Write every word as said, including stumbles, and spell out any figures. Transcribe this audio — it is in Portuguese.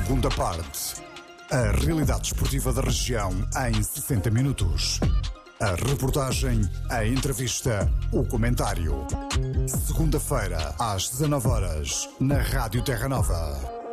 Segunda parte. A realidade esportiva da região em sessenta minutos. A reportagem, a entrevista, o comentário. Segunda-feira, às dezanove horas, na Rádio Terra Nova.